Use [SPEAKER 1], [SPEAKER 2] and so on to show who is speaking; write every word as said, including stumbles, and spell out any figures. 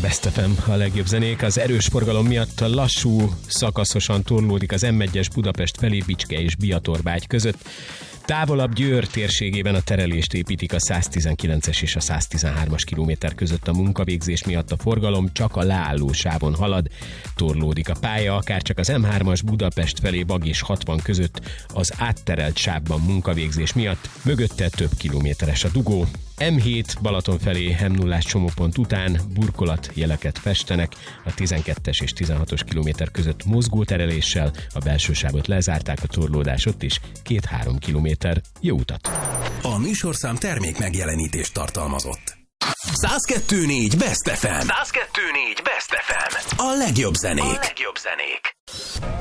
[SPEAKER 1] Best ef em, a legjobb zenék. Az erős forgalom miatt a lassú, szakaszosan torlódik az em egyes Budapest felé Bicske és Biatorbágy között. Távolabb Győr térségében a terelést építik a száztizenkilences és a száztizenhármas kilométer között a munkavégzés miatt a forgalom csak a leálló sávon halad. Torlódik a pálya, akár csak az em hármas Budapest felé Bag és hatvan között az átterelt sávban munkavégzés miatt, mögötte több kilométeres a dugó. em hét Balaton felé em nullás csomópont után burkolatjeleket festenek, a tizenkettes és tizenhatos kilométer között mozgótereléssel, a belső sávot lezárták, a torlódás ott is két-három kilométer. Jó utat!
[SPEAKER 2] A műsorszám termék megjelenítést tartalmazott. száz kettő négy Best ef em. száz kettő négy Best ef em. A legjobb zenék. A legjobb zenék.